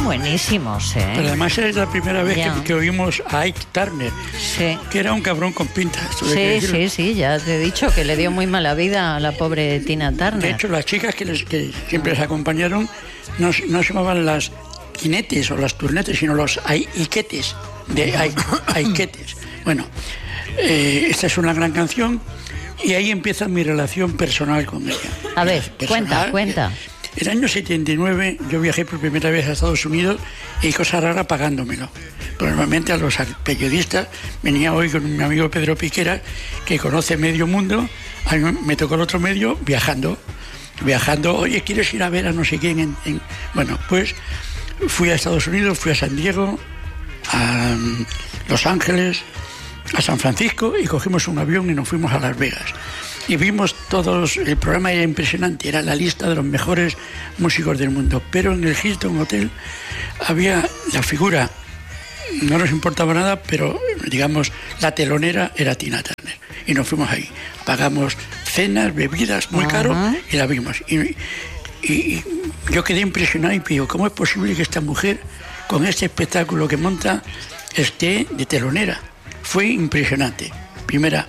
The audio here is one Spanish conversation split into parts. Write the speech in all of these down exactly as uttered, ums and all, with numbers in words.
buenísimos, ¿eh? Pero además es la primera vez que, que oímos a Ike Turner, sí. que era un cabrón con pinta. Sí, sí, sí, ya te he dicho que le dio muy mala vida a la pobre Tina Turner. De hecho, las chicas que, les, que siempre les acompañaron no, no se llamaban las quinetes o las turnetes, sino los aiquetes, de aiquetes. Bueno, eh, esta es una gran canción y ahí empieza mi relación personal con ella. A ver, personal, cuenta, cuenta. En el año setenta y nueve yo viajé por primera vez a Estados Unidos y cosa rara pagándomelo. Normalmente a los periodistas venía hoy con mi amigo Pedro Piquera, que conoce medio mundo, a mí me tocó el otro medio viajando. Viajando, oye, ¿quieres ir a ver a no sé quién? En, en... Bueno, pues fui a Estados Unidos, fui a San Diego, a Los Ángeles, a San Francisco y cogimos un avión y nos fuimos a Las Vegas. Y vimos todos, el programa era impresionante, era la lista de los mejores músicos del mundo. Pero en el Hilton Hotel había la figura, no nos importaba nada, pero digamos, la telonera era Tina Turner. Y nos fuimos ahí. Pagamos cenas, bebidas, muy caro, uh-huh. y la vimos. Y, y, y yo quedé impresionado y digo, ¿cómo es posible que esta mujer, con este espectáculo que monta, esté de telonera? Fue impresionante. Primera.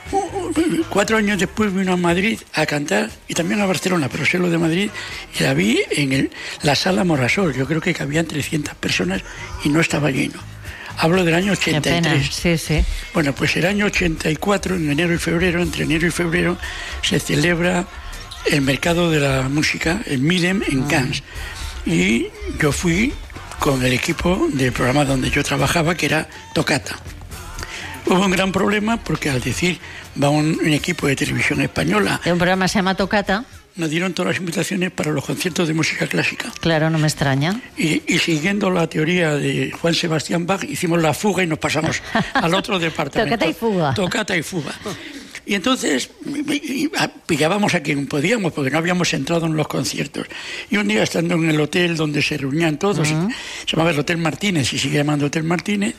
Cuatro años después vino a Madrid a cantar y también a Barcelona, pero sé lo de Madrid, y la vi en el, la sala Morasol. Yo creo que cabían trescientas personas y no estaba lleno. Hablo del año ochenta y tres. Sí, sí. Bueno, pues el año ochenta y cuatro, en enero y febrero, entre enero y febrero, se celebra el mercado de la música, el Midem, en Cannes. Y yo fui con el equipo del programa donde yo trabajaba, que era Tocata. Hubo un gran problema porque al decir va un, un equipo de televisión española... ¿De un programa se llama Tocata? Nos dieron todas las invitaciones para los conciertos de música clásica. Claro, no me extraña. Y, y siguiendo la teoría de Juan Sebastián Bach, hicimos la fuga y nos pasamos al otro departamento. Tocata y fuga. Tocata y fuga. Y entonces pillábamos a quien podíamos, porque no habíamos entrado en los conciertos. Y un día, estando en el hotel donde se reunían todos, uh-huh. se llamaba el Hotel Martínez, y sigue llamando Hotel Martínez,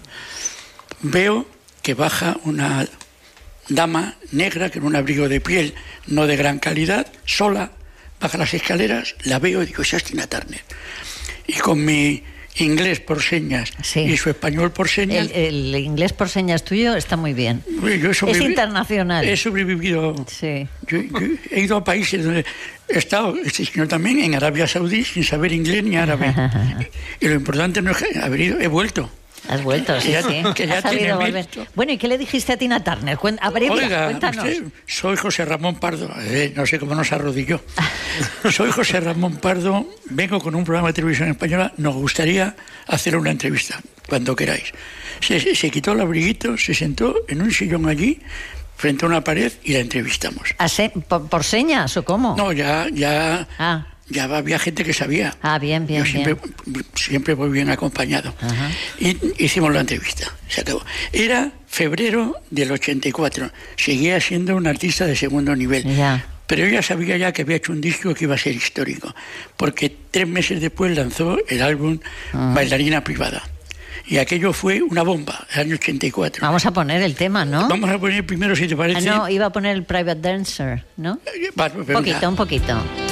veo que baja una dama negra con un abrigo de piel no de gran calidad, sola, baja las escaleras, la veo y digo, esa es Tina Turner. Y con mi inglés por señas sí. y su español por señas... El, el inglés por señas tuyo está muy bien. Yo he es internacional. He sobrevivido. Sí. Yo, yo he ido a países donde he estado, este señor también, en Arabia Saudí, sin saber inglés ni árabe. Y lo importante no es que haber ido, he vuelto. Has vuelto, sí, que ya, sí. Que ya Has sabido volver. Bueno, ¿y qué le dijiste a Tina Turner? Abrevia, Oiga, cuéntanos. Usted, soy José Ramón Pardo, eh, no sé cómo nos arrodilló. Soy José Ramón Pardo, vengo con un programa de televisión española, nos gustaría hacer una entrevista, cuando queráis. Se, se quitó el abriguito, se sentó en un sillón allí, frente a una pared, y la entrevistamos. Se, por, ¿Por señas o cómo? No, ya... ya ah. Ya había gente que sabía. Ah, bien, bien, Yo siempre, bien. siempre voy bien acompañado. Ajá. Y hicimos la entrevista, se acabó. Era febrero del ochenta y cuatro. Seguía siendo un artista de segundo nivel. Ya. Pero yo ya sabía ya que había hecho un disco que iba a ser histórico. Porque tres meses después lanzó el álbum uh-huh. Bailarina Privada. Y aquello fue una bomba, el año ochenta y cuatro. Vamos a poner el tema, ¿no? Vamos a poner primero, si te parece. Ah, no, iba a poner el Private Dancer, ¿no? Va, un poquito, un poquito.